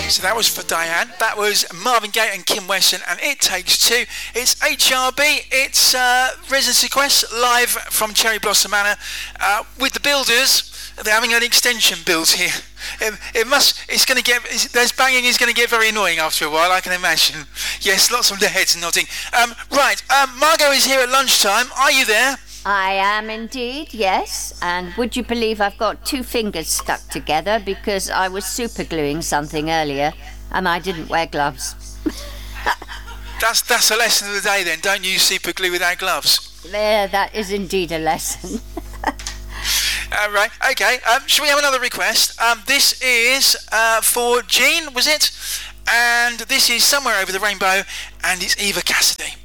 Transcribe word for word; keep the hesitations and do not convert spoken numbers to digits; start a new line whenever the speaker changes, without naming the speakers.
So that was for Diane. That was Marvin Gaye and Kim Weston, and It Takes Two. It's H R B. It's uh, Residency Quest live from Cherry Blossom Manor uh, with the builders. They're having an extension built here. It, it must. It's going to get. There's banging is going to get very annoying after a while, I can imagine. Yes, lots of the heads nodding. Um, right. Um, Margot is here at lunchtime. Are you there?
I am indeed, yes. And would you believe I've got two fingers stuck together because I was supergluing something earlier and I didn't wear gloves.
that's that's a lesson of the day then. Don't use super glue without gloves.
There, that is indeed a lesson.
uh, right, okay. Um, shall we have another request? Um, this is uh, for Jean, was it? And this is Somewhere Over the Rainbow, and it's Eva Cassidy.